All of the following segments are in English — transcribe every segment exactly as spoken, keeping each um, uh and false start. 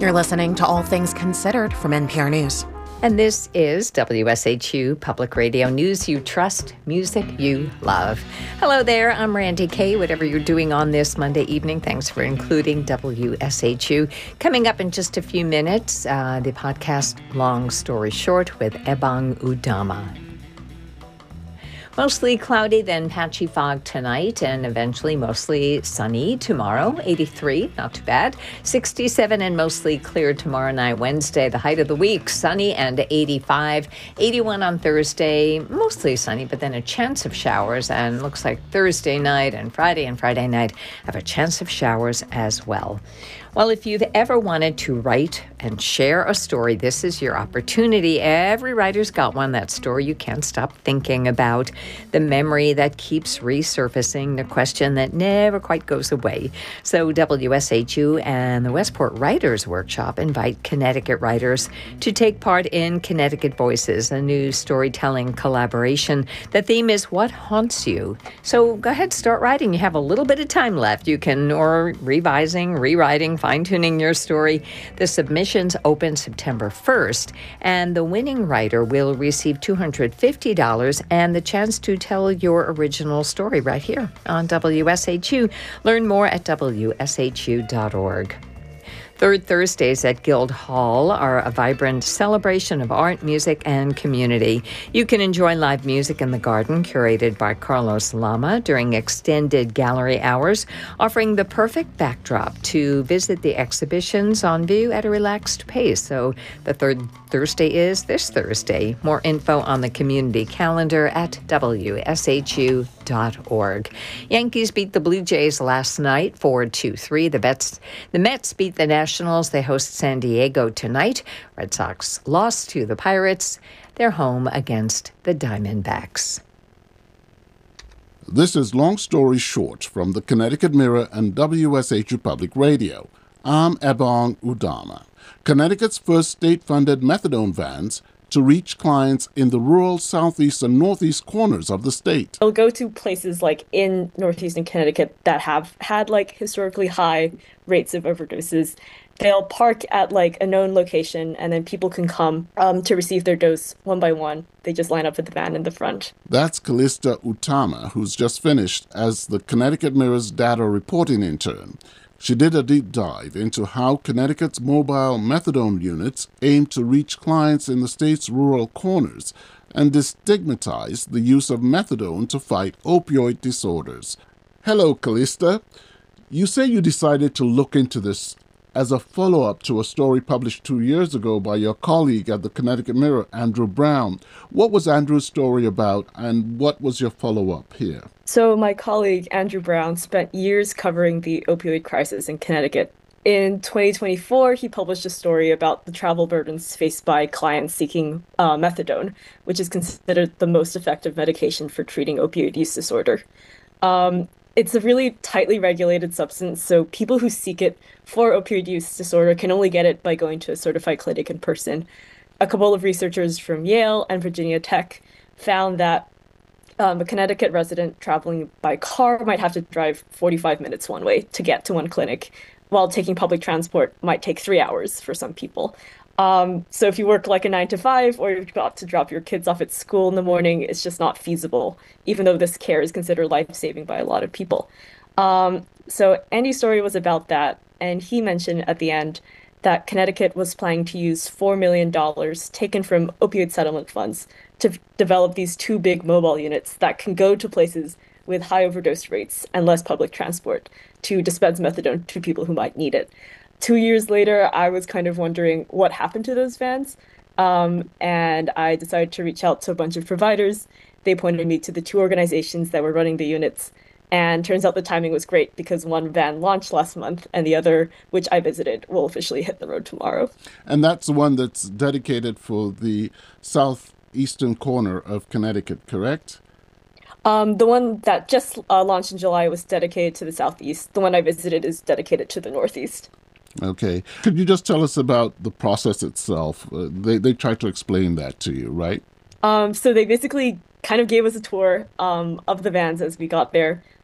You're listening to All Things Considered from N P R News. And this is W S H U Public Radio News you trust, music you love. Hello there, I'm Randy Kay. Whatever you're doing on this Monday evening, thanks for including W S H U. Coming up in just a few minutes, uh, the podcast Long Story Short with Ebong Udama. Mostly cloudy, then patchy fog tonight, and eventually mostly sunny tomorrow. eighty-three, not too bad. sixty-seven and mostly clear tomorrow night, Wednesday, the height of the week, sunny and eighty-five. eighty-one on Thursday, mostly sunny, but then a chance of showers, and looks like Thursday night and Friday and Friday night have a chance of showers as well. Well, if you've ever wanted to write and share a story, this is your opportunity. Every writer's got one, that story you can't stop thinking about, the memory that keeps resurfacing, the question that never quite goes away. So W S H U and the Westport Writers Workshop invite Connecticut writers to take part in Connecticut Voices, a new storytelling collaboration. The theme is What Haunts You? So go ahead, start writing. You have a little bit of time left. You can, or revising, rewriting, fine-tuning your story. The submissions open September first, and the winning writer will receive two hundred fifty dollars and the chance to tell your original story right here on W S H U. Learn more at W S H U dot org. Third Thursdays at Guildhall are a vibrant celebration of art, music, and community. You can enjoy live music in the garden, curated by Carlos Lama during extended gallery hours, offering the perfect backdrop to visit the exhibitions on view at a relaxed pace. So the third Thursday is this Thursday. More info on the community calendar at W S H U dot org. Yankees beat the Blue Jays last night, four two three. The Mets, the Mets beat the Nationals. They host San Diego tonight. Red Sox lost to the Pirates. They're home against the Diamondbacks. This is Long Story Short from the Connecticut Mirror and W S H U Public Radio. I'm Ebong Udama. Connecticut's first state-funded methadone vans to reach clients in the rural southeast and northeast corners of the state. They'll go to places like in northeastern Connecticut that have had like historically high rates of overdoses. They'll park at like a known location, and then people can come um, to receive their dose one by one. They just line up with the van in the front. That's Callista Utama, who's just finished as the Connecticut Mirror's data reporting intern. She did a deep dive into how Connecticut's mobile methadone units aim to reach clients in the state's rural corners and destigmatize the use of methadone to fight opioid disorders. Hello, Callista. You say you decided to look into this as a follow-up to a story published two years ago by your colleague at the Connecticut Mirror, Andrew Brown. What was Andrew's story about, and what was your follow-up here? So my colleague, Andrew Brown, spent years covering the opioid crisis in Connecticut. In twenty twenty-four, he published a story about the travel burdens faced by clients seeking uh, methadone, which is considered the most effective medication for treating opioid use disorder. Um, It's a really tightly regulated substance, so people who seek it for opioid use disorder can only get it by going to a certified clinic in person. A couple of researchers from Yale and Virginia Tech found that um, a Connecticut resident traveling by car might have to drive forty-five minutes one way to get to one clinic, while taking public transport might take three hours for some people. Um, so if you work like a nine to five, or you've got to drop your kids off at school in the morning, it's just not feasible, even though this care is considered life-saving by a lot of people. Um, so Andy's story was about that, and he mentioned at the end that Connecticut was planning to use four million dollars taken from opioid settlement funds to f- develop these two big mobile units that can go to places with high overdose rates and less public transport to dispense methadone to people who might need it. Two years later, I was kind of wondering what happened to those vans, um, and I decided to reach out to a bunch of providers. They pointed me to the two organizations that were running the units, and turns out the timing was great because one van launched last month, and the other, which I visited, will officially hit the road tomorrow. And that's the one that's dedicated for the southeastern corner of Connecticut, correct? Um, the one that just uh, launched in July was dedicated to the southeast. The one I visited is dedicated to the northeast. Okay. Could you just tell us about the process itself? Uh, they they tried to explain that to you, right? Um, so they basically kind of gave us a tour um, of the vans as we got there.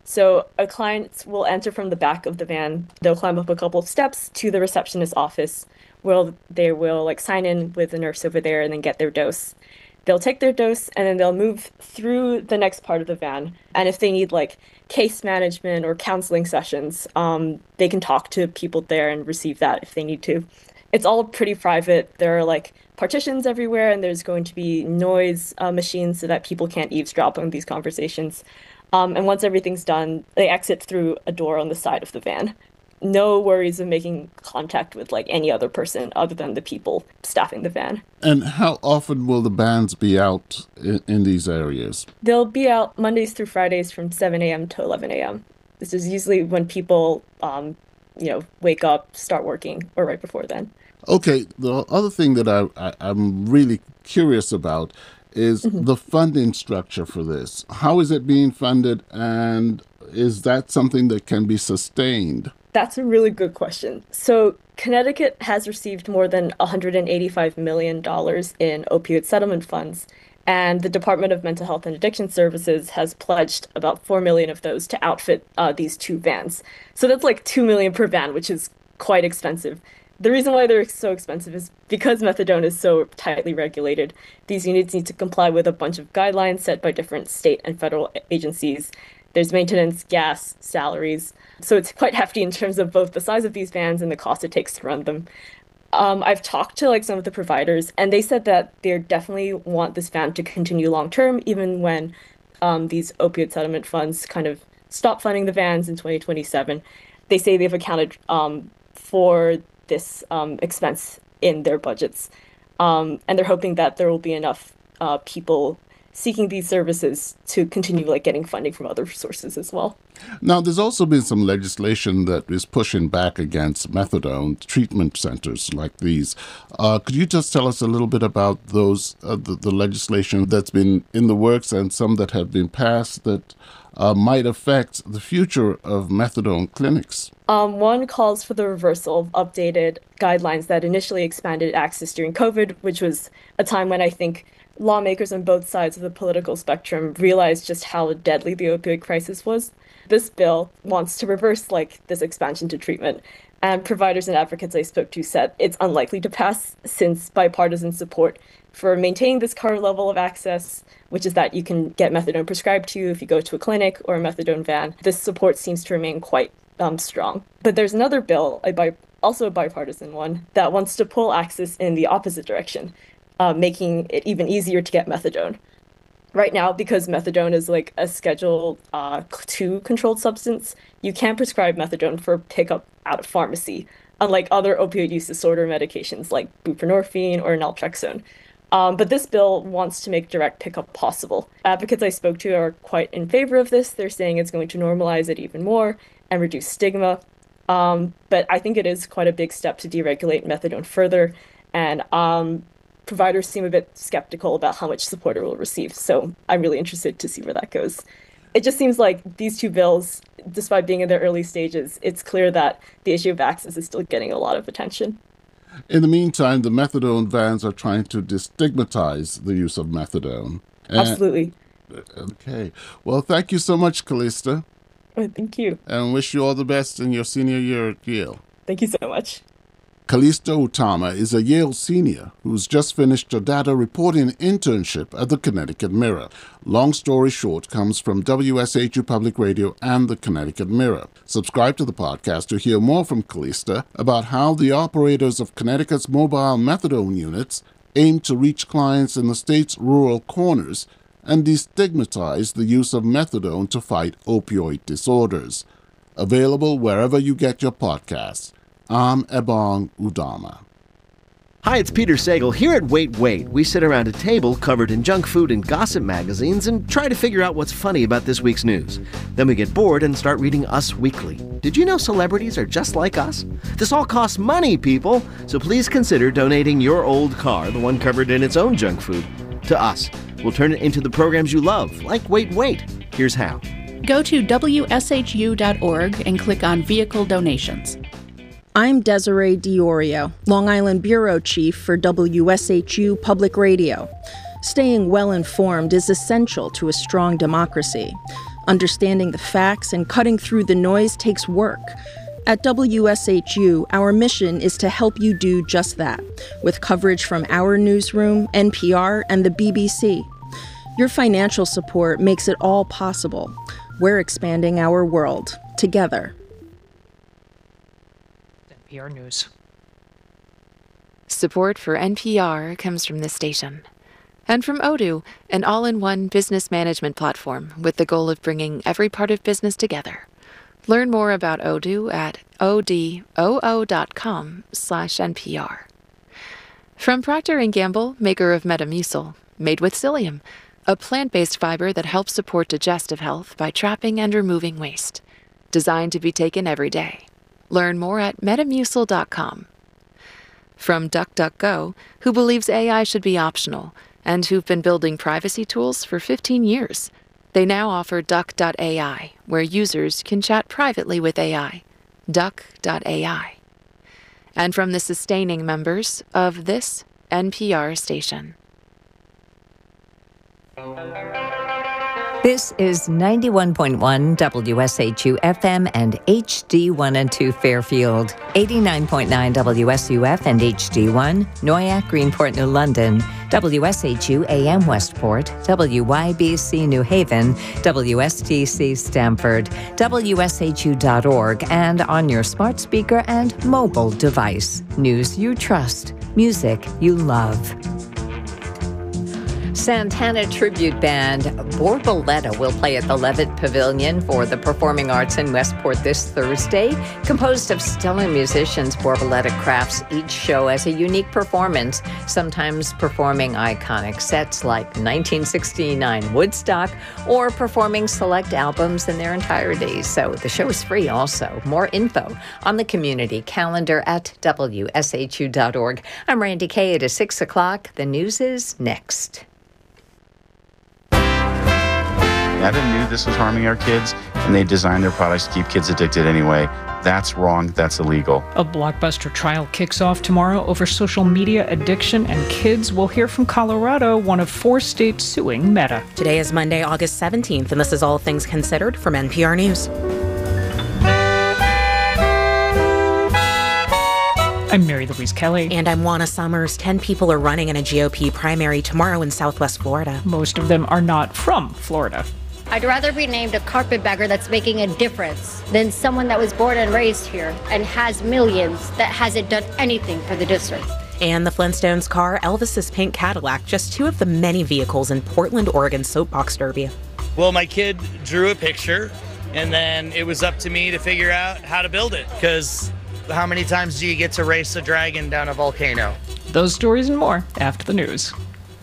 So a client will enter from the back of the van. They'll climb up a couple of steps to the receptionist's office, where they will like sign in with the nurse over there and then get their dose. They'll take their dose and then they'll move through the next part of the van. And if they need like case management or counseling sessions, um, they can talk to people there and receive that if they need to. It's all pretty private. There are like partitions everywhere, and there's going to be noise uh, machines so that people can't eavesdrop on these conversations. Um, and once everything's done, they exit through a door on the side of the van. No worries of making contact with like any other person other than the people staffing the van. And how often will the bands be out in, in these areas? They'll be out Mondays through Fridays from seven a.m. to eleven a.m. This is usually when people, um, you know, wake up, start working, or right before then. Okay, the other thing that I, I, I'm really curious about is mm-hmm. the funding structure for this. How is it being funded, and is that something that can be sustained? That's a really good question. So Connecticut has received more than one hundred eighty-five million dollars in opioid settlement funds, and the Department of Mental Health and Addiction Services has pledged about four million dollars of those to outfit uh, these two vans. So that's like two million dollars per van, which is quite expensive. The reason why they're so expensive is because methadone is so tightly regulated. These units need to comply with a bunch of guidelines set by different state and federal agencies. There's maintenance, gas, salaries. So it's quite hefty in terms of both the size of these vans and the cost it takes to run them. Um, I've talked to like some of the providers, and they said that they definitely want this van to continue long term, even when um, these opioid settlement funds kind of stop funding the vans in twenty twenty-seven. They say they've accounted um, for this um, expense in their budgets. Um, and they're hoping that there will be enough uh, people seeking these services to continue like getting funding from other sources as well. Now, there's also been some legislation that is pushing back against methadone treatment centers like these. Uh, could you just tell us a little bit about those, uh, the, the legislation that's been in the works and some that have been passed that uh, might affect the future of methadone clinics? Um, one calls for the reversal of updated guidelines that initially expanded access during COVID, which was a time when I think lawmakers on both sides of the political spectrum realized just how deadly the opioid crisis was. This bill wants to reverse like this expansion to treatment, and providers and advocates I spoke to said it's unlikely to pass since bipartisan support for maintaining this current level of access, which is that you can get methadone prescribed to you if you go to a clinic or a methadone van. This support seems to remain quite um, strong. But there's another bill, a bi- also a bipartisan one, that wants to pull access in the opposite direction, uh, making it even easier to get methadone. Right now, because methadone is like a Schedule uh, two controlled substance, you can't prescribe methadone for pickup at a pharmacy, unlike other opioid use disorder medications like buprenorphine or naltrexone. Um, but this bill wants to make direct pickup possible. Advocates I spoke to are quite in favor of this. They're saying it's going to normalize it even more and reduce stigma. Um, but I think it is quite a big step to deregulate methadone further. And um, providers seem a bit skeptical about how much support it will receive. So I'm really interested to see where that goes. It just seems like these two bills, despite being in their early stages, it's clear that the issue of access is still getting a lot of attention. In the meantime, the methadone vans are trying to destigmatize the use of methadone. And, Absolutely. Okay. Well, thank you so much, Callista. Oh, thank you. And wish you all the best in your senior year at Yale. Thank you so much. Callista Utama is a Yale senior who's just finished a data reporting internship at the Connecticut Mirror. Long story short comes from W S H U Public Radio and the Connecticut Mirror. Subscribe to the podcast to hear more from Callista about how the operators of Connecticut's mobile methadone units aim to reach clients in the state's rural corners and destigmatize the use of methadone to fight opioid disorders. Available wherever you get your podcasts. I'm Ebong Udama. Hi, it's Peter Sagal. Here at Wait Wait, we sit around a table covered in junk food and gossip magazines and try to figure out what's funny about this week's news. Then we get bored and start reading Us Weekly. Did you know celebrities are just like us? This all costs money, people, so please consider donating your old car, the one covered in its own junk food, to us. We'll turn it into the programs you love, like Wait Wait. Here's how. Go to W S H U dot org and click on Vehicle Donations. I'm Desiree Diorio, Long Island Bureau Chief for W S H U Public Radio. Staying well-informed is essential to a strong democracy. Understanding the facts and cutting through the noise takes work. At W S H U, our mission is to help you do just that, with coverage from our newsroom, N P R, and the B B C. Your financial support makes it all possible. We're expanding our world, together. N P R News. Support for N P R comes from this station. And from Odoo, an all-in-one business management platform with the goal of bringing every part of business together. Learn more about Odoo at odoo.com slash NPR. From Procter and Gamble, maker of Metamucil, made with psyllium, a plant-based fiber that helps support digestive health by trapping and removing waste. Designed to be taken every day. Learn more at metamucil dot com. From DuckDuckGo, who believes A I should be optional, and who've been building privacy tools for fifteen years. They now offer Duck dot A I, where users can chat privately with A I. Duck dot A I. And from the sustaining members of this N P R station. This is ninety-one point one W S H U F M and H D one and two Fairfield, eighty-nine point nine W S U F and H D one, Noyak, Greenport, New London, W S H U A M Westport, W Y B C New Haven, W S T C Stamford, W S H U dot org, and on your smart speaker and mobile device. News you trust, music you love. Santana tribute band Borboleta will play at the Levitt Pavilion for the Performing Arts in Westport this Thursday. Composed of stellar musicians, Borboleta crafts each show as a unique performance, sometimes performing iconic sets like nineteen sixty-nine Woodstock or performing select albums in their entirety. So the show is free also. More info on the community calendar at W S H U dot org. I'm Randy Kay. It is six o'clock. The news is next. Meta knew this was harming our kids, and they designed their products to keep kids addicted anyway. That's wrong. That's illegal. A blockbuster trial kicks off tomorrow over social media addiction and kids. We'll hear from Colorado, one of four states suing Meta. Today is Monday, August seventeenth, and this is All Things Considered from N P R News. I'm Mary Louise Kelly. And I'm Juana Summers. Ten people are running in a G O P primary tomorrow in Southwest Florida. Most of them are not from Florida. I'd rather be named a carpetbagger that's making a difference than someone that was born and raised here and has millions that hasn't done anything for the district. And the Flintstones car, Elvis's pink Cadillac, just two of the many vehicles in Portland, Oregon Soapbox Derby. Well, my kid drew a picture, and then it was up to me to figure out how to build it, because how many times do you get to race a dragon down a volcano? Those stories and more after the news.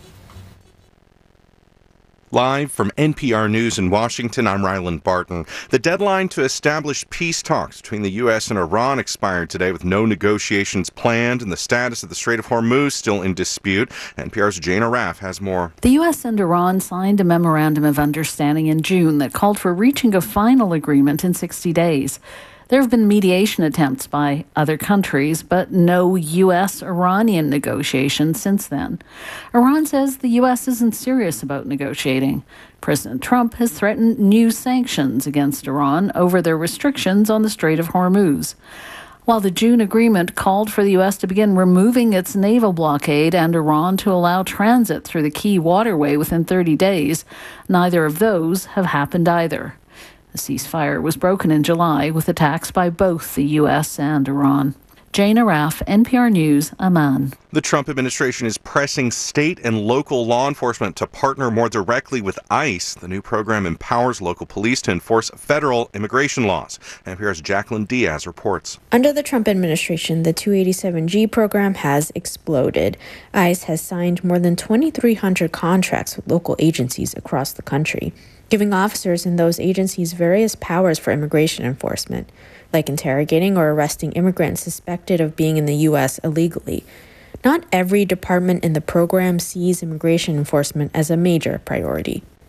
Live from N P R News in Washington, I'm Ryland Barton. The deadline to establish peace talks between the U S and Iran expired today with no negotiations planned, and the status of the Strait of Hormuz still in dispute. N P R's Jane Arraf has more. The U S and Iran signed a memorandum of understanding in June that called for reaching a final agreement in sixty days. There have been mediation attempts by other countries, but no U S Iranian negotiations since then. Iran says the U S isn't serious about negotiating. President Trump has threatened new sanctions against Iran over their restrictions on the Strait of Hormuz. While the June agreement called for the U S to begin removing its naval blockade and Iran to allow transit through the key waterway within thirty days, neither of those have happened either. The ceasefire was broken in July with attacks by both the U S and Iran. Jane Arraf, N P R News, Amman. The Trump administration is pressing state and local law enforcement to partner more directly with ICE. The new program empowers local police to enforce federal immigration laws. N P R's Jacqueline Diaz reports. Under the Trump administration, the two eighty-seven G program has exploded. ICE has signed more than twenty-three hundred contracts with local agencies across the country, giving officers in those agencies various powers for immigration enforcement, like interrogating or arresting immigrants suspected of being in the U S illegally. Not every department in the program sees immigration enforcement as a major priority.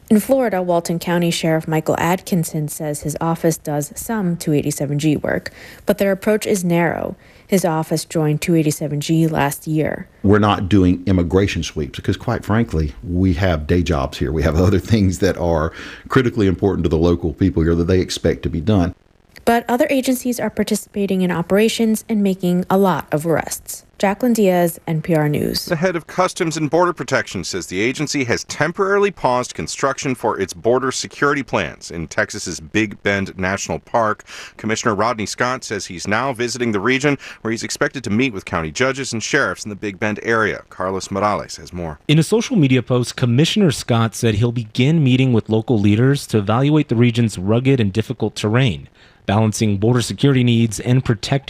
In Florida, Walton County Sheriff Michael Atkinson says his office does some two eighty-seven G work, but their approach is narrow. His office joined two eighty-seven G last year. We're not doing immigration sweeps because, quite frankly, we have day jobs here. We have other things that are critically important to the local people here that they expect to be done. But other agencies are participating in operations and making a lot of arrests. Jacqueline Diaz, N P R News. The head of Customs and Border Protection says the agency has temporarily paused construction for its border security plans in Texas's Big Bend National Park. Commissioner Rodney Scott says he's now visiting the region, where he's expected to meet with county judges and sheriffs in the Big Bend area. Carlos Morales has more. In a social media post, Commissioner Scott said he'll begin meeting with local leaders to evaluate the region's rugged and difficult terrain, balancing border security needs and protecting